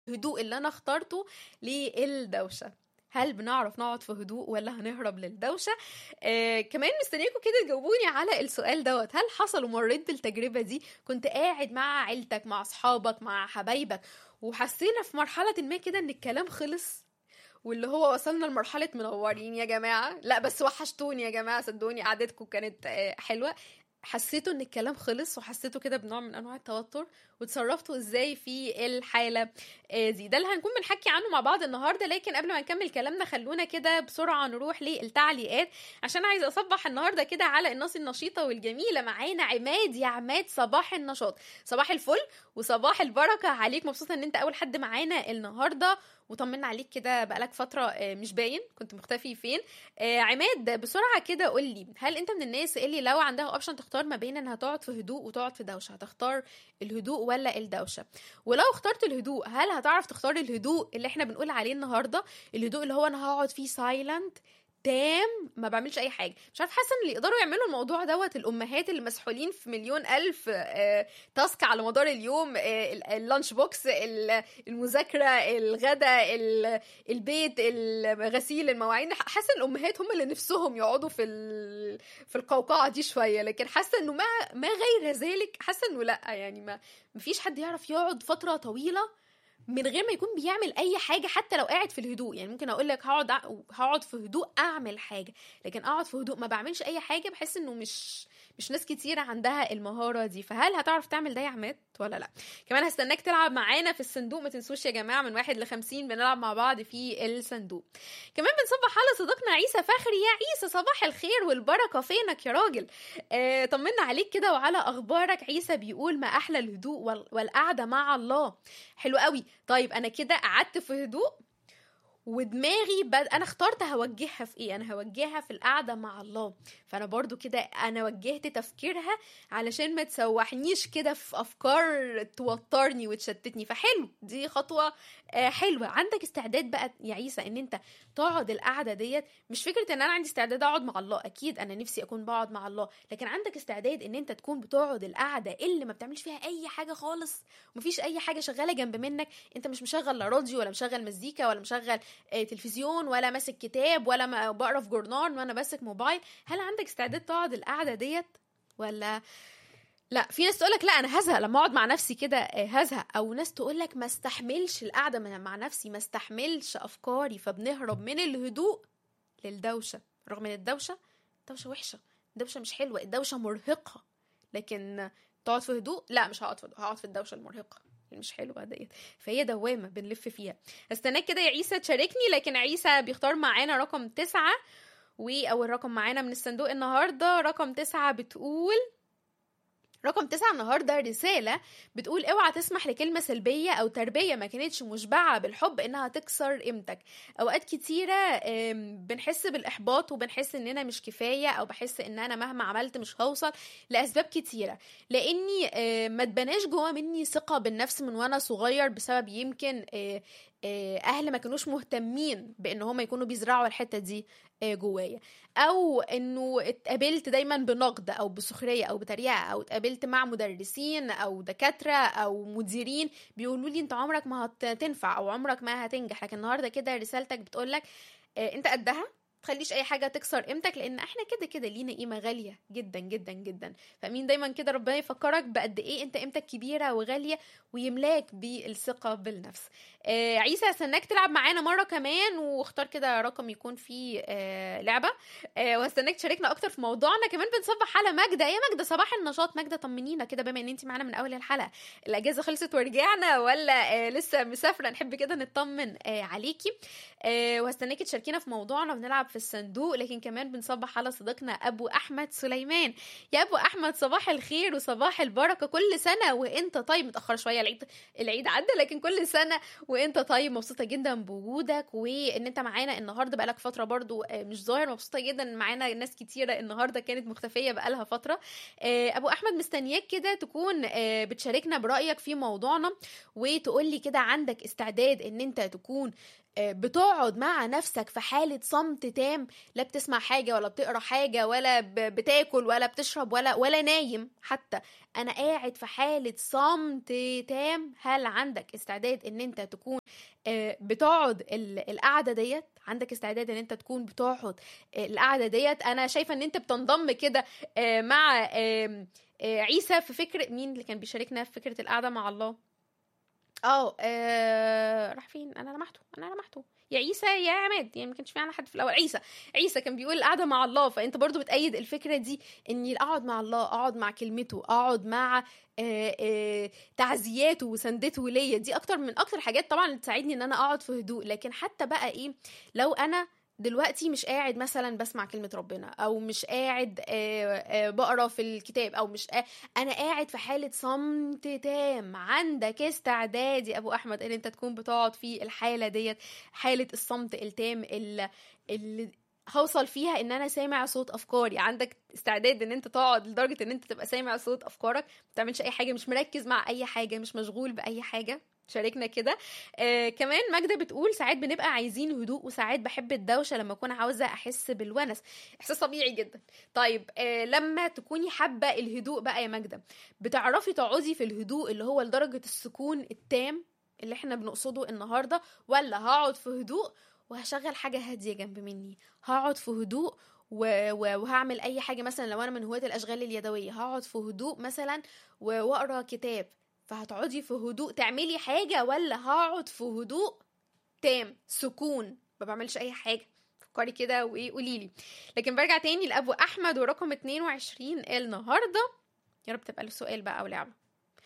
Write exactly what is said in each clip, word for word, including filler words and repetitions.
الهدوء اللي انا اخترته للدوشه. هل بنعرف نقعد في هدوء ولا هنهرب للدوشه؟ آه كمان مستنياكم كده تجاوبوني على السؤال دوت. هل حصل ومريت بالتجربه دي؟ كنت قاعد مع عيلتك، مع اصحابك، مع حبايبك، وحسينا في مرحله ما كده ان الكلام خلص، واللي هو وصلنا لمرحلة منورين يا جماعة، لا بس وحشتوني يا جماعة، صدقوني قعدتكم كانت آه، حلوة، حسيتوا ان الكلام خلص وحسيتوا كده بنوع من انواع التوتر، وتصرفتوا ازاي في الحالة آه، دي؟ ده اللي هنكون بنحكي عنه مع بعض النهاردة. لكن قبل ما نكمل كلامنا خلونا كده بسرعة نروح للتعليقات، عشان عايزة اصبح النهاردة كده على الناس النشيطة والجميلة. معانا عماد. يا عماد صباح النشاط، صباح الفل وصباح البركة عليك. مبسوطة ان انت اول حد معانا النهاردة، وطمنا عليك كده، بقالك فترة آه، مش باين، كنت مختفي فين؟ آه، عماد بسرعة كده قولي، هل انت من الناس اللي لو عندها اوبشن تختار ما بين انها تقعد في هدوء وتقعد في دوشة، هتختار الهدوء ولا الدوشة؟ ولو اخترت الهدوء، هل هتعرف تختار الهدوء اللي احنا بنقول عليه النهاردة، الهدوء اللي هو انا هقعد فيه سايلنت تام، ما بعملش اي حاجه؟ مش عارف، حاسه ان اللي يقدروا يعملوا الموضوع دوت الامهات اللي مسحولين في مليون الف آه، تاسك على مدار اليوم، آه، ال- اللانش بوكس، ال- المذاكره، الغداء، ال- البيت، ال- غسيل المواعين. حاسه ان الامهات هم اللي نفسهم يقعدوا في ال- في القوقعه دي شويه، لكن حاسه انه ما ما غير ذلك، حاسه انه لا، يعني ما مفيش حد يعرف يقعد فتره طويله من غير ما يكون بيعمل اي حاجه، حتى لو قاعد في الهدوء. يعني ممكن اقول لك هقعد ع- هقعد في هدوء اعمل حاجه، لكن اقعد في هدوء ما بعملش اي حاجه، بحس انه مش مش ناس كتير عندها المهاره دي. فهل هتعرف تعمل ده يا عماد ولا لا؟ كمان هستناك تلعب معانا في الصندوق، ما تنسوش يا جماعه، من واحد لخمسين بنلعب مع بعض في الصندوق. كمان بنصبح على صديقنا عيسى فخري. يا عيسى صباح الخير والبركه، فينك يا راجل؟ آه طمنا عليك كده وعلى اخبارك. عيسى بيقول ما احلى الهدوء وال- والقعده مع الله. حلو قوي. طيب انا كده قعدت في هدوء، ودماغي بد... انا اخترت هوجهها في ايه، انا هوجهها في القعده مع الله. فانا برضو كده انا وجهت تفكيرها علشان ما تسوحنيش كده في افكار توترني وتشتتني. فحلو، دي خطوه آه حلوه. عندك استعداد بقى يا عيسى ان انت تقعد القعده ديت؟ مش فكره ان انا عندي استعداد اقعد مع الله، اكيد انا نفسي اكون بقعد مع الله، لكن عندك استعداد ان انت تكون بتقعد القعده اللي ما بتعملش فيها اي حاجه خالص، ومفيش اي حاجه شغاله جنب منك، انت مش مشغل لا راديو ولا مشغل مزيكا ولا مشغل آه، تلفزيون ولا ماسك كتاب ولا ما بقرا في جورنال وانا ماسك موبايل؟ هل عندك استعداد تقعد القعده ديت ولا لا؟ في ناس تقولك لا انا هزهق لما اقعد مع نفسي كده، آه، هزهق. او ناس تقولك ما استحملش القعده من- مع نفسي، ما استحملش افكاري، فبنهرب من الهدوء للدوشه. رغم ان الدوشه الدوشه وحشه، الدوشه مش حلوه، الدوشه مرهقه، لكن تقعد في هدوء، لا مش هقعد في هدوء، هقعد في الدوشه المرهقه اللي مش حلوه ديت. فهي دوامه بنلف فيها. استناك كده يا عيسى تشاركني. لكن عيسى بيختار معانا رقم تسعة، واول رقم معانا من الصندوق النهارده رقم تسعة. بتقول رقم تسعة النهاردة رسالة بتقول اوعى تسمح لكلمة سلبية أو تربية ما كانتش مشبعة بالحب إنها تكسر قيمتك. أوقات كتيرة آم، بنحس بالإحباط وبنحس إننا مش كفاية، أو بحس إن أنا مهما عملت مش هوصل، لأسباب كتيرة. لأني آم، ما تبناش جوا مني ثقة بالنفس من وأنا صغير، بسبب يمكن آه، آه، أهل ما كانوش مهتمين بإن هم يكونوا بيزرعوا الحتة دي آه، جوايا، او انه اتقابلت دايما بنقد او بسخريه او بتريقه، او اتقابلت مع مدرسين او دكاتره او مديرين بيقولوا لي انت عمرك ما هتنفع او عمرك ما هتنجح. لكن النهارده كده رسالتك بتقولك آه، انت قدها، تخليش اي حاجه تكسر قيمتك، لان احنا كده كده لينا قيمه غاليه جدا جدا جدا. فمين دايما كده ربنا يفكرك بقد ايه انت قيمتك كبيره وغاليه، ويملاك بالثقه بالنفس. آه عيسى هستناك تلعب معانا مره كمان، واختار كده رقم يكون فيه آه لعبه، آه وهستناك تشاركنا اكتر في موضوعنا. كمان بنصبح على ماجده. يا ماجده صباح النشاط. ماجده طمنينا كده، بما ان انت معانا من اول الحلقه، الاجازه خلصت ورجعنا ولا آه لسه مسافره؟ نحب كده نطمن آه عليكي. آه وهستناكي تشاركينا في موضوعنا ونلعب في الصندوق. لكن كمان بنصبح على صديقنا ابو احمد سليمان. يا ابو احمد صباح الخير وصباح البركه، كل سنه وانت طيب. متاخر شويه، العيد العيد عدى، لكن كل سنه وانت طيب. مبسوطه جدا بوجودك وان انت معانا النهارده، بقالك فتره برضو آه، مش ظاهر. مبسوطه جدا إن معانا ناس كتيره النهارده كانت مختفيه بقالها فتره. آه، ابو احمد مستنياك كده تكون آه، بتشاركنا برايك في موضوعنا، وتقول لي كده عندك استعداد ان انت تكون بتقعد مع نفسك في حالة صمت تام، لا بتسمع حاجة ولا بتقرأ حاجة ولا بتاكل ولا بتشرب ولا ولا نايم حتى، أنا قاعد في حالة صمت تام، هل عندك استعداد إن أنت تكون بتقعد القعدة ديت؟ عندك استعداد إن أنت تكون بتقعد القعدة ديت؟ أنا شايفة إن أنت بتنضم كده مع عيسى في فكرة، مين اللي كان بيشاركنا في فكرة القعدة مع الله؟ اه آه، راح فين؟ انا لمحته انا لمحته يا عيسى يا عماد، يعني ما كانش في عنا حد في الاول. عيسى عيسى كان بيقول القعده مع الله، فانت برضو بتأيد الفكره دي، اني اقعد مع الله، اقعد مع كلمته، اقعد مع آه آه تعزياته وسندته ليا. دي اكتر من اكتر حاجات طبعا اللي تساعدني ان انا اقعد في هدوء. لكن حتى بقى ايه لو انا دلوقتي مش قاعد مثلا بسمع كلمة ربنا، او مش قاعد آه آه بقرا في الكتاب، او مش قاعد، انا قاعد في حالة صمت تام، عندك استعداد يا ابو احمد ان انت تكون بتقعد في الحالة ديت، حالة الصمت التام اللي, اللي هوصل فيها ان انا سامع صوت افكاري؟ عندك استعداد ان انت تقعد لدرجة ان انت تبقى سامع صوت افكارك، ما بتعملش اي حاجة، مش مركز مع اي حاجة، مش مشغول باي حاجة؟ شاركنا كده. آه كمان ماجدة بتقول ساعات بنبقى عايزين هدوء، وساعات بحب الدوشة لما اكون عاوزة احس بالونس. احساس طبيعي جدا. طيب آه لما تكوني حابة الهدوء بقى يا ماجدة، بتعرفي تقعدي في الهدوء اللي هو لدرجة السكون التام اللي احنا بنقصده النهاردة، ولا هقعد في هدوء وهشغل حاجة هادية جنب مني، هقعد في هدوء وهعمل اي حاجة؟ مثلا لو انا من هواة الاشغال اليدوية، هقعد في هدوء مثلا واقرا كتاب، فهتقعدي في هدوء تعملي حاجة، ولا هقعد في هدوء تام سكون ما بعملش اي حاجة؟ فكري كده وايه قولي لي. لكن برجع تاني لابو احمد ورقم اتنين وعشرين النهارده، يا رب تبقى له سؤال بقى او لعبه،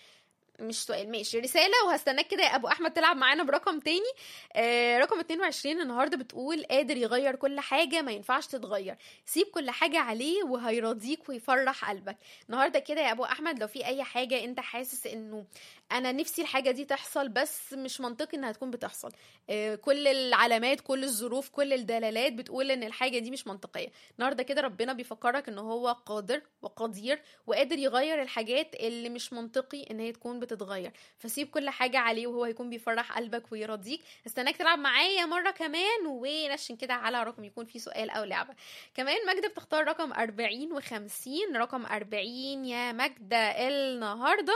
مش سؤال، ماشي رسالة، وهستناك كده يا أبو أحمد تلعب معانا برقم تاني. آه رقم اتنين وعشرين النهاردة بتقول قادر يغير كل حاجة، ما ينفعش تتغير، سيب كل حاجة عليه وهيرضيك ويفرح قلبك. النهاردة كده يا أبو أحمد لو في أي حاجة أنت حاسس إنه أنا نفسي الحاجة دي تحصل بس مش منطقي إنها تكون بتحصل، آه كل العلامات كل الظروف كل الدلالات بتقول إن الحاجة دي مش منطقية، النهاردة كده ربنا بيفكرك إنه هو قادر وقدير وقادر يغير الحاجات اللي مش منطقي إن هي تكون بتتغير، فسيب كل حاجة عليه وهو هيكون بيفرح قلبك ويرضيك. استناك تلعب معايا مرة كمان ونشن كده على رقم يكون فيه سؤال أو لعبة. كمان ماجدة بتختار رقم أربعين وخمسين، رقم أربعين يا ماجدة النهاردة.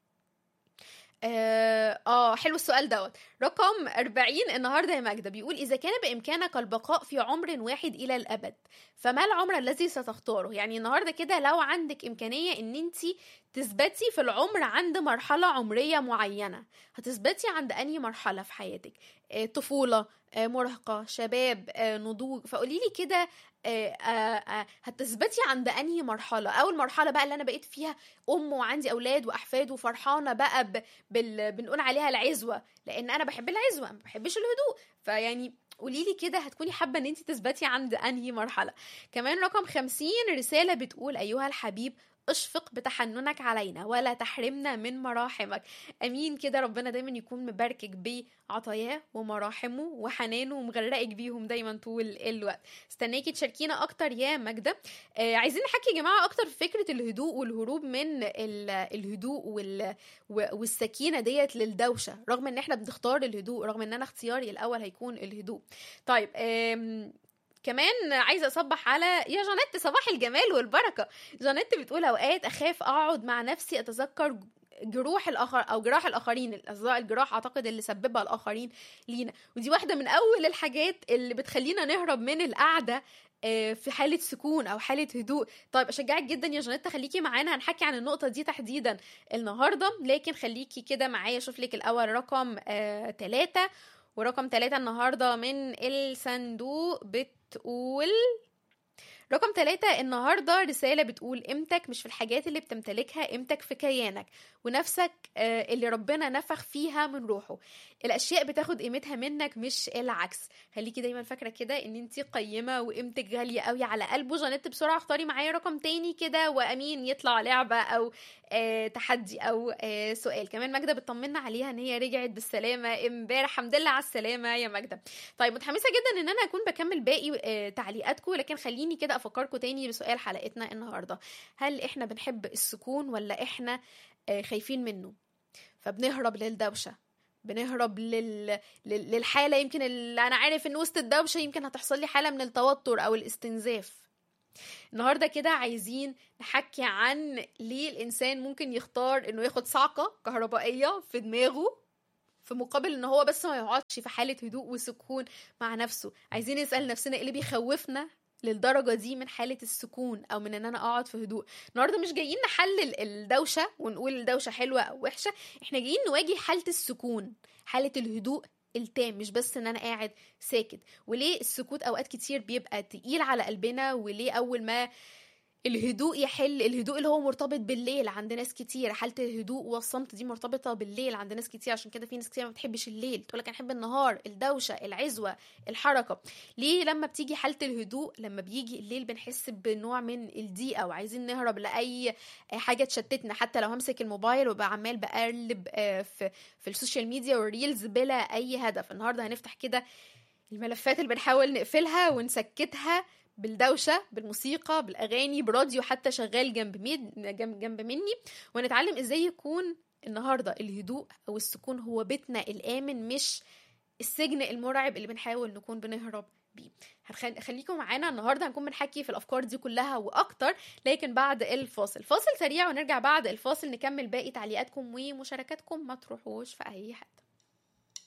آه, اه حلو السؤال دوت. رقم أربعين النهاردة يا ماجدة بيقول إذا كان بإمكانك البقاء في عمر واحد إلى الأبد فما العمر الذي ستختاره؟ يعني النهاردة كده لو عندك إمكانية إن انتي تثبتي في العمر عند مرحلة عمرية معينة، هتثبتي عند أنهي مرحلة في حياتك؟ آه طفولة، آه مراهقة، شباب، آه نضوج؟ فقولي لي كده آه آه هتثبتي عند أنهي مرحلة؟ أول مرحلة بقى اللي أنا بقيت فيها أم وعندي أولاد وأحفاد وفرحانة بقى ب... بال... بنقول عليها العزوة، لأن أنا بحب العزوة ما بحبش الهدوء، فيعني قولي لي كده هتكوني حابة ان انت تثبتي عند انهي مرحلة؟ كمان رقم خمسين رسالة بتقول ايها الحبيب اشفق بتحننك علينا ولا تحرمنا من مراحمك. امين كده، ربنا دايما يكون مباركك بعطاياه ومراحمه وحنانه ومغرقك بيهم دايما طول الوقت. استناكي تشاركينا اكتر يا ماجدة. آه عايزين نحكي يا جماعة اكتر في فكرة الهدوء والهروب من الهدوء وال... والسكينة ديت للدوشة، رغم ان احنا بنختار الهدوء، رغم ان انا اختياري الاول هيكون الهدوء. طيب آم... كمان عايزه اصبح على يا جانيت، صباح الجمال والبركه. جانيت بتقول اوقات اخاف اقعد مع نفسي اتذكر جروح الاخر او جراح الاخرين، الاصدقاء الجراح اعتقد اللي سببها الاخرين لينا، ودي واحده من اول الحاجات اللي بتخلينا نهرب من القعده في حالة سكون أو حالة هدوء. طيب أشجعك جدا يا جانيت خليكي معانا، هنحكي عن النقطة دي تحديدا النهاردة، لكن خليكي كده معايا. شوف لك الأول رقم آه تلاتة، ورقم تلاتة النهاردة من الصندوق بتقول رقم ثلاثة النهاردة رسالة بتقول قيمتك مش في الحاجات اللي بتمتلكها، قيمتك في كيانك ونفسك اللي ربنا نفخ فيها من روحه. الأشياء بتاخد قيمتها منك مش العكس. خليكي دايما فاكرة كده ان انتي قيمة وقيمتك غالية قوي على قلبه. جانيت بسرعة اختاري معايا رقم تاني كده، وأمين يطلع لعبة أو آه تحدي أو آه سؤال. كمان ماجدة بتطمنا عليها ان هي رجعت بالسلامة امبارح، الحمد لله على السلامة يا ماجدة. طيب متحمسة جدا ان انا اكون بكمل باقي آه تعليقاتكم، لكن خليني كده افكركم تاني بسؤال حلقتنا النهاردة. هل احنا بنحب السكون ولا احنا آه خايفين منه فبنهرب للدوشة؟ بنهرب لل... لل- للحالة يمكن اللي أنا عارف إن وسط الدوشة يمكن هتحصل لي حالة من التوتر أو الاستنزاف. النهاردة كده عايزين نحكي عن ليه الإنسان ممكن يختار إنه ياخد صعقة كهربائية في دماغه في مقابل ان هو بس ما يقعدش في حالة هدوء وسكون مع نفسه. عايزين نسأل نفسنا ايه اللي بيخوفنا للدرجة دي من حالة السكون او من ان انا اقعد في هدوء. النهاردة مش جايين نحلل الدوشة ونقول الدوشة حلوة او وحشة، احنا جايين نواجه حالة السكون، حالة الهدوء التام، مش بس ان انا قاعد ساكت. وليه السكوت اوقات كتير بيبقى تقيل على قلبنا، وليه اول ما الهدوء يحل، الهدوء اللي هو مرتبط بالليل عند ناس كتير، حالة الهدوء والصمت دي مرتبطة بالليل عند ناس كتير، عشان كده في ناس كتير ما بتحبش الليل، تقولك انا احب النهار، الدوشة، العزوة، الحركة. ليه لما بتيجي حالة الهدوء، لما بيجي الليل بنحس بنوع من الضيقة وعايزين نهرب لأي حاجة تشتتنا، حتى لو همسك الموبايل وبقى عمال بقلب في في السوشيال ميديا والريلز بلا أي هدف. النهاردة هنفتح كده الملفات اللي بنحاول نقفلها ونسكتها بالدوشة، بالموسيقى، بالأغاني، براديو حتى شغال جنب, ميد جنب, جنب مني، ونتعلم ازاي يكون النهاردة الهدوء أو السكون هو بيتنا الآمن، مش السجن المرعب اللي بنحاول نكون بنهرب بيه. هخليكم معانا النهاردة، هنكون بنحكي في الأفكار دي كلها وأكتر، لكن بعد الفاصل. فاصل سريع ونرجع بعد الفاصل نكمل باقي تعليقاتكم ومشاركاتكم، ما تروحوش في أي حد.